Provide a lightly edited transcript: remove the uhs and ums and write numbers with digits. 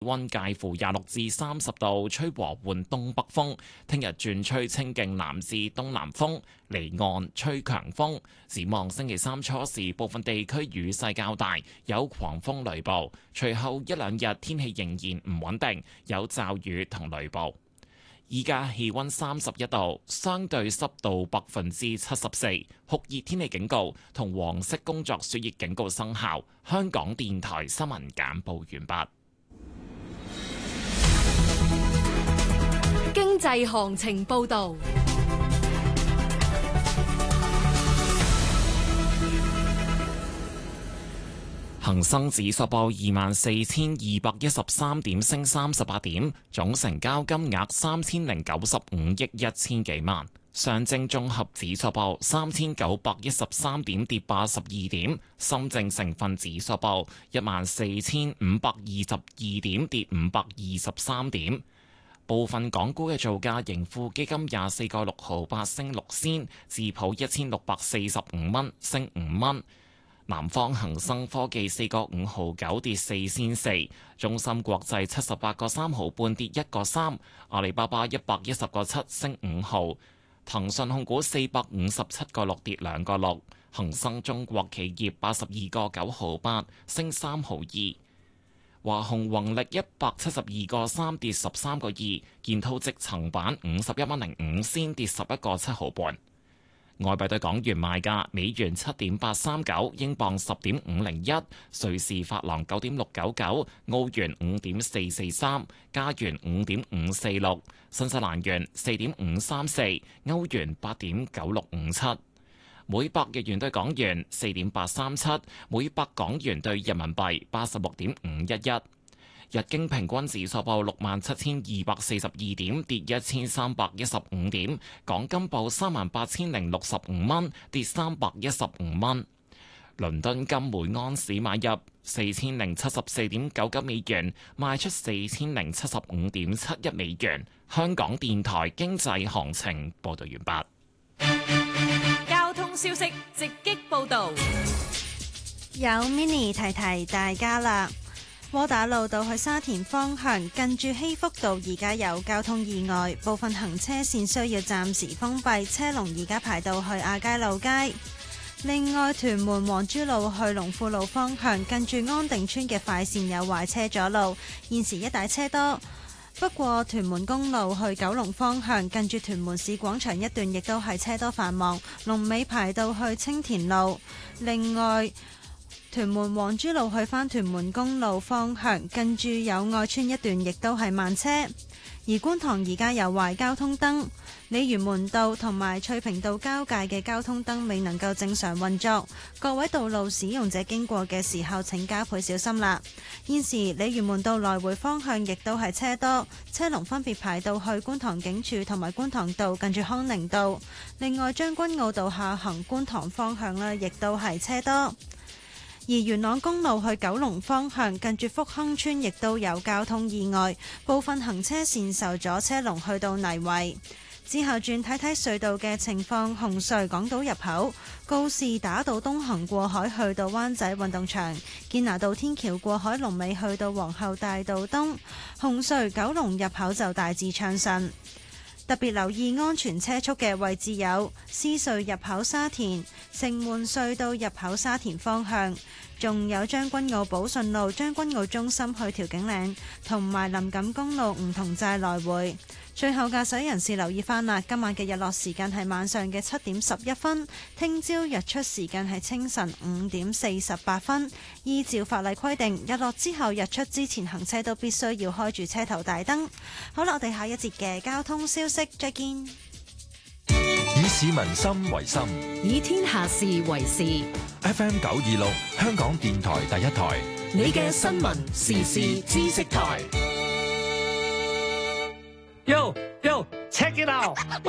溫介乎26至30度，吹和緩東北風。聽日轉吹清勁南至東南風，離岸吹強風。展望星期三初時，部分地區雨勢較大，有狂風雷暴。隨後一兩日天氣仍然唔穩定，有驟雨同雷暴。依家氣溫31度，相對濕度74%，酷熱天氣警告同黃色工作暑熱警告生效。香港電台新聞簡報完畢。 經濟行情報道。 恒生指數報24,213點，升38點，總成交金額3095億1000幾萬。上證綜合指數報3913點，跌82點。深證成分指數報14522點，跌523點。部分港股嘅造價，盈富基金24個6毫8升6仙，智普1645蚊升5蚊。南方恒生科技4個5毫9跌4仙4，中芯國際78個3毫半跌1個3，阿里巴巴110個7升5毫，騰訊控股457個6跌2個6，恒生中國企業82個9毫8升3毫2，華虹宏力172個3跌13個2，建滔積層板51蚊05仙跌11個7毫半。外幣對港元賣價：美元7.839，英鎊10.501，瑞士法郎9.699，澳元5.443，加元5.546，新西蘭元4.534，歐元8.9657，每百日元對港元4.837，每百港元對人民幣86.511。日經平均指數報67,242點，跌1315點。港金報38,065蚊，跌315蚊。倫敦金每盎司買入4074.99美元，賣出4075.71美元。香港電台經濟行情報道完畢。交通消息直擊報道， 有 Mini 提提大家啦。窩打老道去沙田方向，近住希福道而家有交通意外，部分行車線需要暫時封閉，車龍而家排到去亞皆老街。另外，屯門皇珠路去龍富路方向，近住安定村嘅快線有壞車阻路，現時一帶車多。不過，屯門公路去九龍方向，近住屯門市廣場一段亦都係車多繁忙，龍尾排到去青田路。另外，屯門皇珠路去返屯門公路方向，近住友愛村一段亦都係慢車。而觀塘而家有壞交通燈，鯉魚門道同埋翠屏道交界嘅交通燈未能夠正常運作，各位道路使用者經過嘅時候請加倍小心啦。現時鯉魚門道來回方向亦都係車多，車龍分別排到去觀塘警署同埋觀塘道近住康寧道。另外將軍澳道下行觀塘方向呢，亦都係車多。而元朗公路去九龍方向，近住福亨村亦都有交通意外，部分行車線受阻，車龍去到泥圍。之後轉睇睇隧道嘅情況，紅隧港島入口、告士打道東行過海去到灣仔運動場、堅拿道天橋過海龍尾去到皇后大道東，紅隧九龍入口就大致暢順。特別留意安全車速嘅位置有獅隧入口沙田、城門隧道入口沙田方向，仲有將軍澳寶順路將軍澳中心去調景嶺，同埋林錦公路梧桐寨來回。最後駕駛人士留意翻啦，今晚嘅日落時間係晚上嘅7點11分，聽朝日出時間係清晨5點48分。依照法例規定，日落之後日出之前行車都必須要開住車頭大燈。好啦，我哋下一節嘅交通消息再見。 以市民心為心， 以天下事為事。 FM 926香港電台第一台， 你嘅新聞時事知識台。 Yo, check it out！